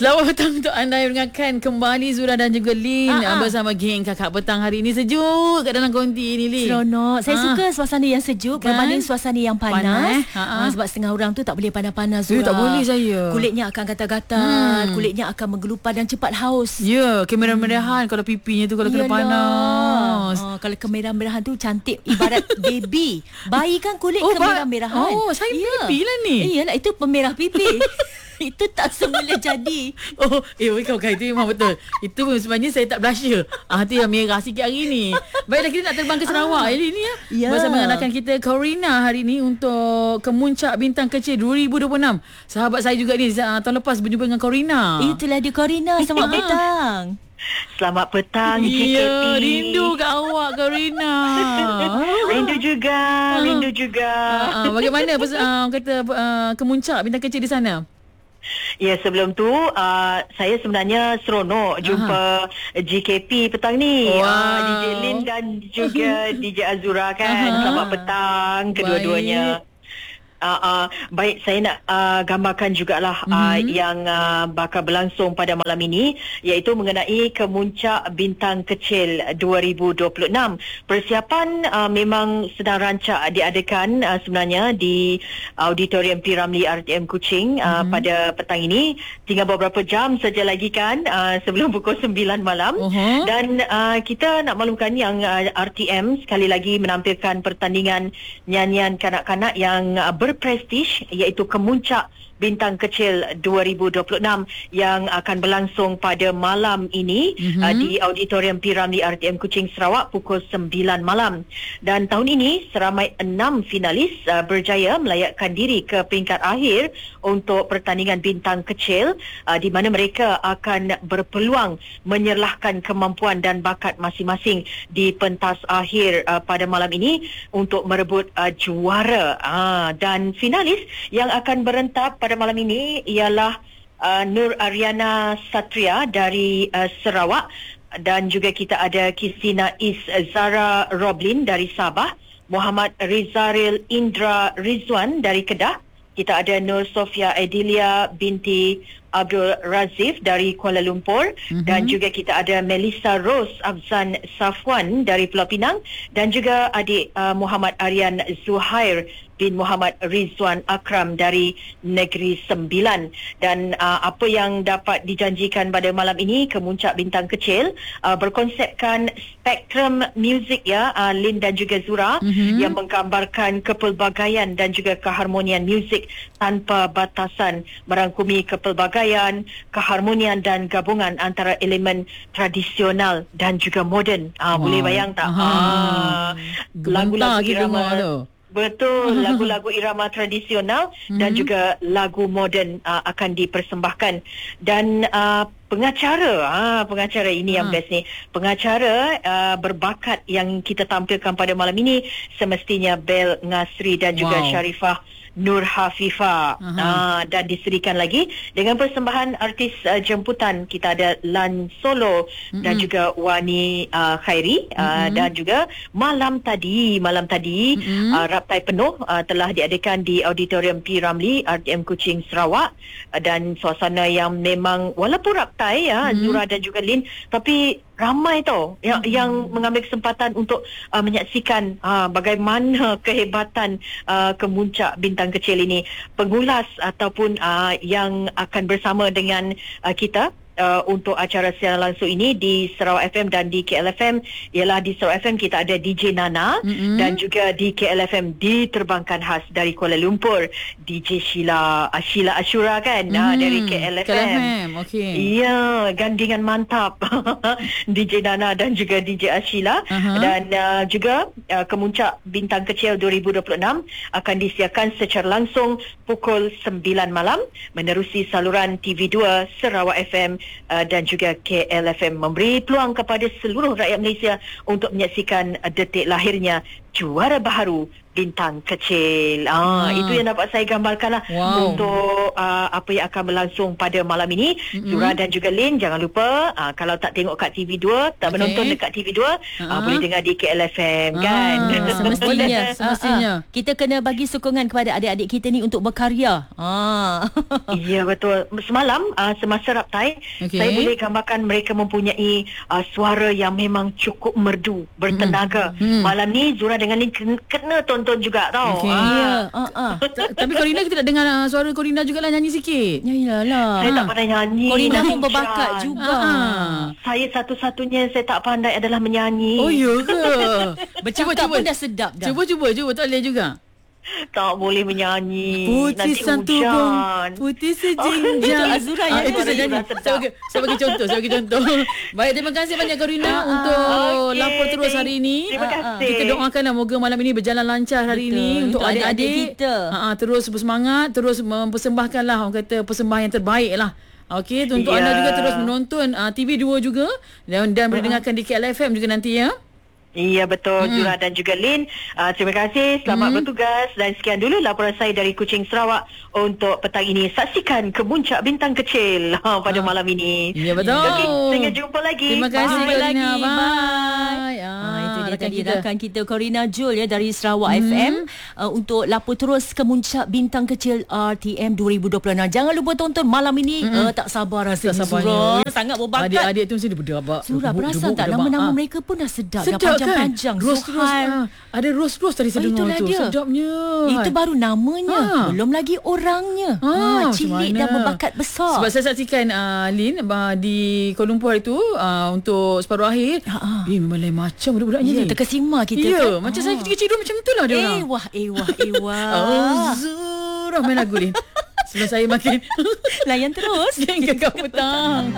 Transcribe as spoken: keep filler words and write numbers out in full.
Selamat petang untuk anda yang mendengarkan kembali Zura dan juga Lin Ha-ha. bersama geng Kakak Petang hari ini. Sejuk kat dalam konti ni, Lin. Seronok. Saya Ha. suka suasana yang sejuk Kan? berbanding suasana yang panas. Panas, eh? Ha-ha. Ha, sebab setengah orang tu tak boleh panas-panas. Eh, Zura. tak boleh saya. Kulitnya akan gatal-gatal, Hmm. kulitnya akan menggelupar dan cepat haus. Ya, kemerah-merahan kalau pipinya tu kalau kena Yalah. panas. Oh, kalau kemerah-merahan tu cantik ibarat baby. Bayi kan kulit Oh, ba- kemerah-merahan. oh, saya pipi lah ni. Iyalah, itu pemerah pipi. Itu tak semula jadi. Oh, eh, oi, kau kata itu memang betul. Itu pun sebenarnya saya tak blusher. Ah, tu yang merah sikit hari ni. Baiklah, kita nak terbang ke Sarawak hari ni ya. Ya. Bersama dengan rakan kita Corina hari ni untuk Kemuncak Bintang Kecil dua ribu dua puluh enam. Sahabat saya juga ni uh, tahun lepas berjumpa dengan Corina. Itulah dia Corina. Selamat petang. Selamat petang J K P. Ya, rindu kat awak Corina. Rindu juga, rindu juga. Uh, uh, bagaimana uh, kata uh, Kemuncak Bintang Kecil di sana? Ya, sebelum tu uh, saya sebenarnya seronok jumpa J K P petang ni. Wow. Uh, D J Lin dan juga D J Azura kan. Aha. Selamat petang kedua-duanya. Uh, uh, baik, saya nak uh, gambarkan jugalah mm-hmm. uh, yang uh, bakal berlangsung pada malam ini, iaitu mengenai Kemuncak Bintang Kecil dua ribu dua puluh enam. Persiapan uh, memang sedang rancak diadakan uh, sebenarnya di Auditorium P. Ramlee R T M Kuching uh, mm-hmm. pada petang ini. Tinggal beberapa jam saja lagi kan uh, sebelum pukul sembilan malam. Uh-huh. Dan uh, kita nak maklumkan yang uh, R T M sekali lagi menampilkan pertandingan nyanyian kanak-kanak yang uh, berprestij, iaitu Kemuncak Bintang Kecil dua ribu dua puluh enam yang akan berlangsung pada malam ini mm-hmm. uh, di Auditorium P. Ramlee R T M Kuching Sarawak pukul sembilan malam. Dan tahun ini seramai enam finalis uh, berjaya melayakkan diri ke peringkat akhir untuk pertandingan Bintang Kecil uh, di mana mereka akan berpeluang menyerlahkan kemampuan dan bakat masing-masing di pentas akhir uh, pada malam ini untuk merebut uh, juara. Uh, dan finalis yang akan berentap pada malam ini ialah uh, Nur Ariana Satria dari uh, Sarawak, dan juga kita ada Kisina Is Zara Roblin dari Sabah, Muhammad Rizaril Indra Rizwan dari Kedah, kita ada Nur Sofia Edilia binti Abdul Razif dari Kuala Lumpur, mm-hmm. dan juga kita ada Melissa Rose Abzan Safwan dari Pulau Pinang, dan juga adik uh, Muhammad Aryan Zuhair bin Muhammad Rizwan Akram dari Negeri Sembilan. Dan uh, apa yang dapat dijanjikan pada malam ini, Kemuncak Bintang Kecil uh, berkonsepkan spektrum muzik ya, uh, Lin dan juga Zura, mm-hmm. yang menggambarkan kepelbagaian dan juga keharmonian muzik tanpa batasan, merangkumi kepelbagaian, keharmonian dan gabungan antara elemen tradisional dan juga moden. Ah, wow. Boleh bayang tak? Ah, lagu-lagu irama. Betul, lagu-lagu irama tradisional mm-hmm. dan juga lagu moden uh, akan dipersembahkan. Dan uh, pengacara, ah pengacara ini yang best ni. Pengacara uh, berbakat yang kita tampilkan pada malam ini semestinya Bel Ngasri dan juga wow. Sharifah Nur Hafifah. Uh, dan diserikan lagi dengan persembahan artis uh, jemputan. Kita ada Lan Solo mm-hmm. dan juga Wani uh, Khairi, uh, mm-hmm. dan juga malam tadi malam tadi mm-hmm. uh, raptai penuh uh, telah diadakan di Auditorium P. Ramlee R T M Kuching Sarawak, uh, dan suasana yang memang walaupun raptai ya, mm-hmm. Zura dan juga Lin, tapi ramai tau yang, hmm. yang mengambil kesempatan untuk uh, menyaksikan uh, bagaimana kehebatan uh, Kemuncak Bintang Kecil ini. Pengulas ataupun uh, yang akan bersama dengan uh, kita Uh, untuk acara siaran langsung ini di Sarawak F M dan di K L F M ialah di Sarawak F M kita ada D J Nana, mm-hmm. dan juga di K L F M diterbangkan khas dari Kuala Lumpur D J Sheila uh, Sheila Ashura kan, mm-hmm. uh, dari K L F M. K L F M, okey. Ya, gandingan mantap. D J Nana dan juga D J Ashila, uh-huh. dan uh, juga uh, Kemuncak Bintang Kecil dua ribu dua puluh enam akan disiarkan secara langsung pukul sembilan malam menerusi saluran T V dua Sarawak F M Uh, dan juga K L F M, memberi peluang kepada seluruh rakyat Malaysia untuk menyaksikan uh, detik lahirnya juara baharu Bintang Kecil. Ah, Ah. itu yang dapat saya gambarkan lah Wow. untuk uh, apa yang akan berlangsung pada malam ini. Mm-mm. Zura dan juga Lin, jangan lupa uh, kalau tak tengok kat T V dua, tak Okey. menonton dekat T V dua, uh, Ah. boleh dengar di K L F M kan. Ah, Semestinya, Semestinya. Ah, ah. Kita kena bagi sokongan kepada adik-adik kita ni untuk berkarya. Ah. Ya, betul. Semalam uh, semasa raptai, Okey. saya boleh gambarkan mereka mempunyai uh, suara yang memang cukup merdu, bertenaga. Mm. Malam ni Zura dengan Lin kena, kena tonton juga tau. Okey. Ah. Ya, ah, ah. Ta- Tapi Corina kita nak dengar uh, suara Corina jugalah nyanyi sikit. Ya iyalah. Saya Ah. tak pandai nyanyi. Corina pun Hujan. berbakat juga. Ah. Saya satu-satunya yang saya tak pandai adalah menyanyi. Oh ya ke? Bercakap pun dah sedap dah. Cuba cuba cuba tak boleh juga. Tak boleh menyanyi. Putih Nanti satu hujan. bong, putih sejinjang. Itu Azura Ah, yang itu saya nyanyi. nyanyi. Sedap. Saya bagi, saya bagi contoh, saya bagi contoh. Baik, terima kasih banyak Corina untuk Okey, lapor terus hari ini. Terima Ah, ah. kasih. Kita doakanlah moga malam ini berjalan lancar hari Betul. ini untuk Untuk adik-adik adik-adik kita. Ha, ha, terus bersemangat, terus mempersembahkanlah orang kata persembahan yang terbaik lah. Okey, untuk Ya. anda juga terus menonton uh, T V dua juga dan dan boleh dengarkan di K L F M juga nanti ya. Iya betul, Hmm. Zura dan juga Lin. Uh, terima kasih, selamat Hmm. bertugas. Dan sekian dulu laporan saya dari Kuching, Sarawak untuk petang ini. Saksikan Kemuncak Bintang Kecil uh, pada Ah. malam ini. Ya betul. Okey, sehingga jumpa lagi. Terima kasih Jumpa Corina. lagi. Bye. Bye. Ah, Ah, itu dia rakan tadi kita. rakan kita Corina Jul ya dari Sarawak F M uh, untuk lapor terus Kemuncak Bintang Kecil R T M dua ribu dua puluh enam. Jangan lupa tonton malam ini. Uh, tak sabar rasanya. Tak sabarnya. Zura. Sangat berbakat. Adik-adik tu mesti dia berdebak. Zura, Debuk, perasan debuk, tak debak. nama-nama Ah. mereka pun dah sedap, dah Sedap kan? panjang-panjang. Ros-ros. Zuhan. Ah, ada ros-ros tadi saya Oh, dengar itulah tu. dia. Sedapnya. Itu baru namanya. Ah. Belum lagi orangnya. Ah, Ah, macam cilik mana? dan berbakat besar. Sebab saya saksikan uh, Lin uh, di Kuala Lumpur itu uh, untuk separuh akhir. Ha, ha. Eh, memang lain macam budak-budaknya Ya, ni. terkesima kita Ya, kan. macam Ah. saya kecil-kecil dulu macam itulah dia orang. Eh wah, eh wah, eh wah. Oh, Zura main lagu Lin. Sebelum saya makin Layan terus. geng kakak petang.